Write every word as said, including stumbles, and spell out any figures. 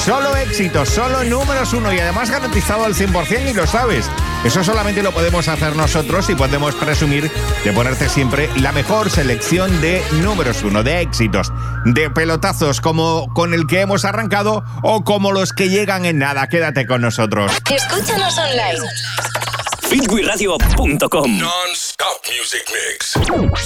Solo éxitos, solo números uno y además garantizado al cien por ciento y lo sabes. Eso solamente lo podemos hacer nosotros y podemos presumir de ponerte siempre la mejor selección de números uno, de éxitos, de pelotazos como con el que hemos arrancado o como los que llegan en nada. Quédate con nosotros. Escúchanos online. Fitwiradio punto com Non-stop music mix.